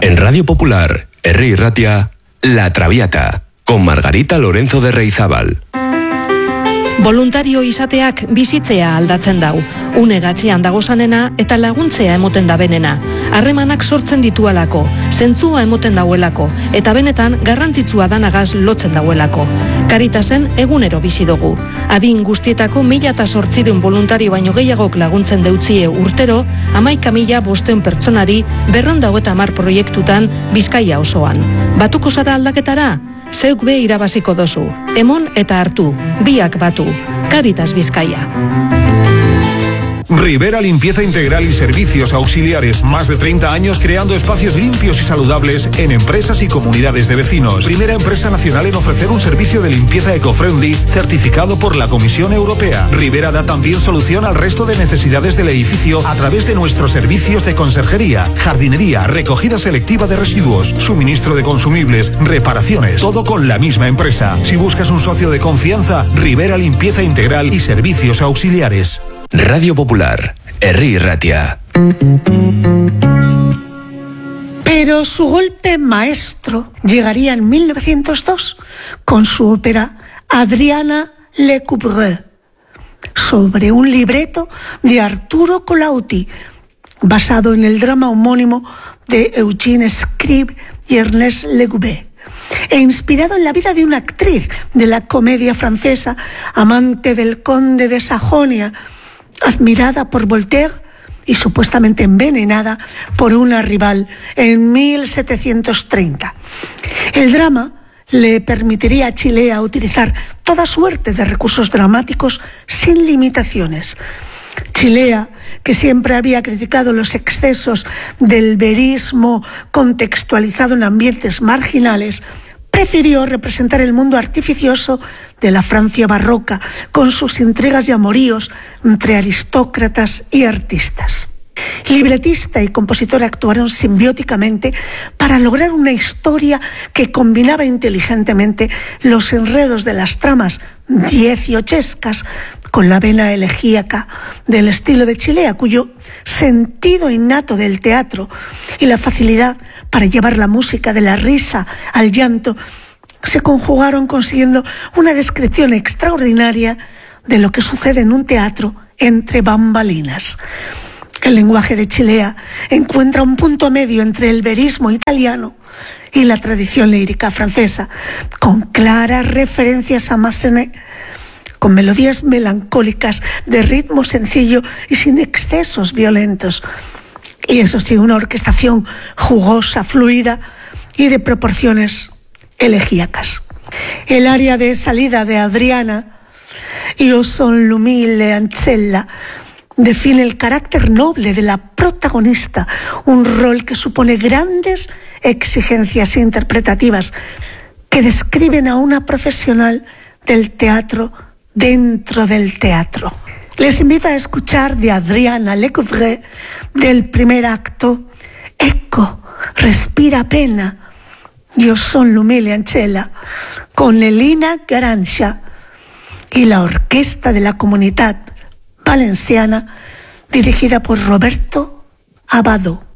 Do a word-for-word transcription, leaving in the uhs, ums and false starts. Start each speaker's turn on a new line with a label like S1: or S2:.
S1: En Radio Popular, Herri Ratia, La Traviata, con Margarita Lorenzo de Reizábal.
S2: Voluntario izateak bizitzea aldatzen dau. Une gatzean dagozanena eta laguntzea emoten da benena. Harremanak sortzen ditualako, zentzua emoten dauelako, eta benetan garrantzitsua danagaz lotzen dauelako. Caritasen egunero bizi dugu. Adin guztietako mila eta zortziren voluntario baino gehiagok laguntzen deutzie urtero, hamaika mila bosteun pertsonari berrehun eta hamar proiektutan Bizkaia osoan. Batuko zara aldaketara? Zeuk be irabaziko dozu. Emon eta hartu, biak batu. Caritas Bizkaia.
S3: Rivera Limpieza Integral y Servicios Auxiliares. Más de treinta años creando espacios limpios y saludables en empresas y comunidades de vecinos. Primera empresa nacional en ofrecer un servicio de limpieza eco-friendly certificado por la Comisión Europea. Rivera da también solución al resto de necesidades del edificio a través de nuestros servicios de conserjería, jardinería, recogida selectiva de residuos, suministro de consumibles, reparaciones. Todo con la misma empresa. Si buscas un socio de confianza, Rivera Limpieza Integral y Servicios Auxiliares.
S1: Radio Popular, Herri Ratia.
S4: Pero su golpe maestro llegaría en mil novecientos dos con su ópera Adriana Lecouvreur, sobre un libreto de Arturo Colautti, basado en el drama homónimo de Eugène Scribe y Ernest Legouvé, e inspirado en la vida de una actriz de la comedia francesa, amante del conde de Sajonia, admirada por Voltaire y supuestamente envenenada por una rival en mil setecientos treinta. El drama le permitiría a Chilea utilizar toda suerte de recursos dramáticos sin limitaciones. Chilea, que siempre había criticado los excesos del verismo contextualizado en ambientes marginales, prefirió representar el mundo artificioso de la Francia barroca, con sus intrigas y amoríos entre aristócratas y artistas. Libretista y compositor actuaron simbióticamente para lograr una historia que combinaba inteligentemente los enredos de las tramas dieciochescas con la vena elegíaca del estilo de Chilea, cuyo sentido innato del teatro y la facilidad para llevar la música de la risa al llanto se conjugaron consiguiendo una descripción extraordinaria de lo que sucede en un teatro entre bambalinas. El lenguaje de Chilea encuentra un punto medio entre el verismo italiano y la tradición lírica francesa, con claras referencias a Massenet, con melodías melancólicas de ritmo sencillo y sin excesos violentos. Y eso sí, una orquestación jugosa, fluida y de proporciones elegíacas. El aria de salida de Adriana, Io son l'umile ancella, define el carácter noble de la protagonista, un rol que supone grandes exigencias interpretativas que describen a una profesional del teatro dentro del teatro. Les invito a escuchar de Adriana Lecouvreur, del primer acto, Ecco, respira pena, Io son l'umile ancella, con Elina Garancia y la orquesta de la Comunitat Valenciana, dirigida por Roberto Abado.